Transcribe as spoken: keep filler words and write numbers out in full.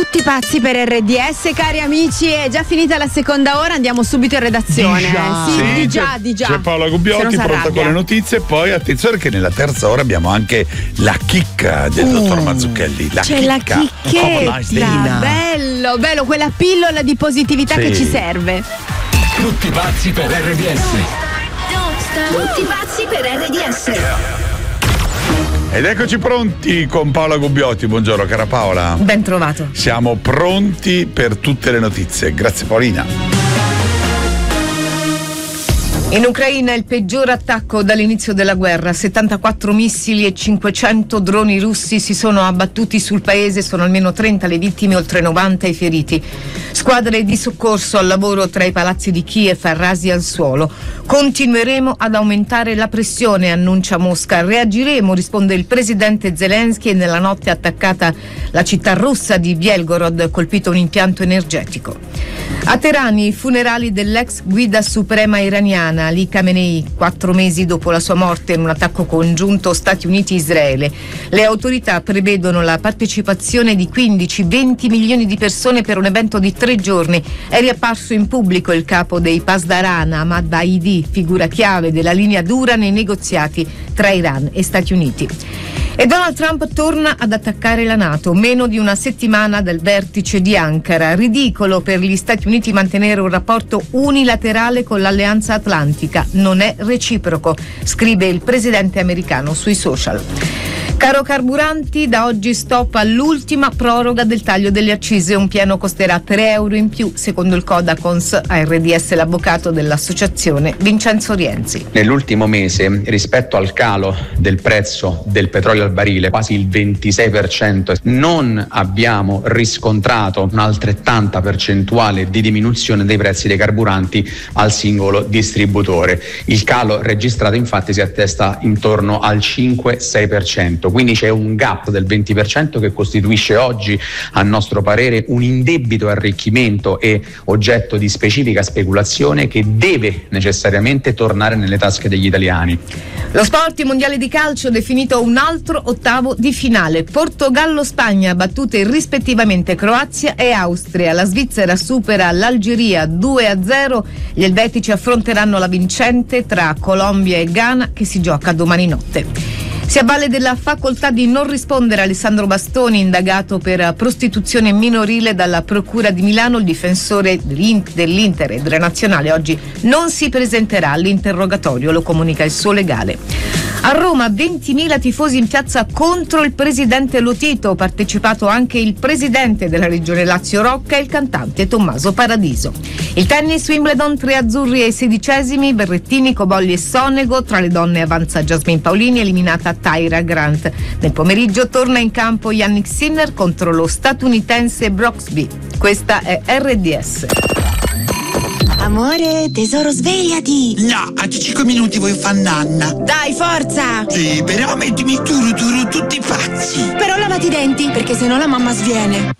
Tutti pazzi per R D S, cari amici, è già finita la seconda ora, andiamo subito in redazione. Di già. Sì, Sì, di già, c'è, di già. C'è Paola Gubbiotti pronta con le notizie, poi attenzione che nella terza ora abbiamo anche la chicca del uh, dottor Mazzucchelli. La c'è chicca. la chicchetta, bello, bello, quella pillola di positività sì. che ci serve. Tutti pazzi per R D S. Tutti pazzi per R D S. Yeah. Ed eccoci pronti con Paola Gubbiotti. Buongiorno cara Paola. Ben trovato. Siamo pronti per tutte le notizie. Grazie Paolina. In Ucraina il peggior attacco dall'inizio della guerra. settantaquattro missili e cinquecento droni russi si sono abbattuti sul paese, sono almeno trenta le vittime, oltre novanta i feriti. Squadre di soccorso al lavoro tra i palazzi di Kiev, rasi al suolo. Continueremo ad aumentare la pressione, annuncia Mosca. Reagiremo, risponde il presidente Zelensky, e nella notte attaccata la città russa di Belgorod, colpito un impianto energetico. A Teheran i funerali dell'ex guida suprema iraniana Ali Khamenei, quattro mesi dopo la sua morte in un attacco congiunto Stati Uniti-Israele. Le autorità prevedono la partecipazione di quindici venti milioni di persone per un evento di tre giorni. È riapparso in pubblico il capo dei Pasdaran, Ahmad Baidi, figura chiave della linea dura nei negoziati tra Iran e Stati Uniti. E Donald Trump torna ad attaccare la NATO, meno di una settimana dal vertice di Ankara. Ridicolo per gli Stati Uniti mantenere un rapporto unilaterale con l'Alleanza Atlantica, non è reciproco, scrive il presidente americano sui social. Caro carburanti, da oggi stop all'ultima proroga del taglio delle accise, un pieno costerà tre euro in più, secondo il Codacons. A R D S l'avvocato dell'associazione Vincenzo Rienzi. Nell'ultimo mese, rispetto al calo del prezzo del petrolio al barile, quasi il ventisei per cento, non abbiamo riscontrato un'altrettanta percentuale di diminuzione dei prezzi dei carburanti al singolo distributore. Il calo registrato infatti si attesta intorno al cinque sei per cento. Quindi c'è un gap del venti per cento che costituisce oggi, a nostro parere, un indebito arricchimento e oggetto di specifica speculazione che deve necessariamente tornare nelle tasche degli italiani. Lo sport, i mondiali di calcio, definito un altro ottavo di finale. Portogallo-Spagna battute rispettivamente Croazia e Austria. La Svizzera supera l'Algeria due a zero. Gli elvetici affronteranno la vincente tra Colombia e Ghana, che si gioca domani notte. Si avvale della facoltà di non rispondere Alessandro Bastoni, indagato per prostituzione minorile dalla Procura di Milano. Il difensore dell'Inter e della Nazionale oggi non si presenterà all'interrogatorio, lo comunica il suo legale. A Roma ventimila tifosi in piazza contro il presidente Lotito, partecipato anche il presidente della regione Lazio Rocca e il cantante Tommaso Paradiso. Il tennis, Wimbledon, tre azzurri ai sedicesimi, Berrettini, Cobolli e Sonego. Tra le donne avanza Jasmine Paolini, eliminata Tyra Grant. Nel pomeriggio torna in campo Yannick Sinner contro lo statunitense Broxby. Questa è R D S. Amore, tesoro, svegliati! No, a cinque minuti voglio fare nanna. Dai, forza! Sì, però mettimi turu turu tutti pazzi. Però lavati i denti, perché sennò la mamma sviene.